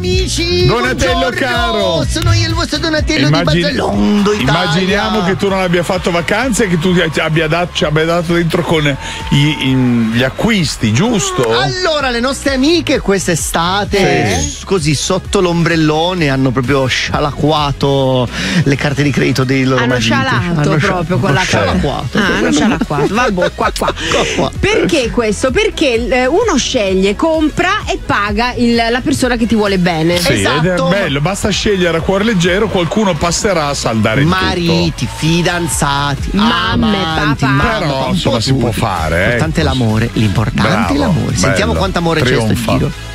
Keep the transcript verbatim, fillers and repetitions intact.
amici! Donatello buongiorno, caro! Sono io il vostro Donatello Immagini- di Bazzalondo Italia. Immaginiamo che tu non abbia fatto vacanze e che tu ti abbia dato, ci abbia dato dentro con i- in- gli acquisti, giusto? Allora, le nostre amiche quest'estate, Sì. così sotto l'ombrellone, hanno proprio scialacquato le carte di credito dei loro Hanno mariti. scialato Hanno proprio con la scialacquato. Ah, hanno scialacquato. Vabbè, qua qua. qua. Perché questo? Perché eh, uno sceglie, compra e paga il- la persona che ti vuole bene. Sì, ed è esatto. bello, basta scegliere a cuore leggero, qualcuno passerà a saldare il tutto. Mariti, fidanzati, Mamme, amanti, papà. mamma, Però, un po' insomma, si tutti. può fare, eh. L'importante è l'amore, l'importante Bravo, è l'amore. Sentiamo bello. quanto amore c'è sto Trionfa. giro.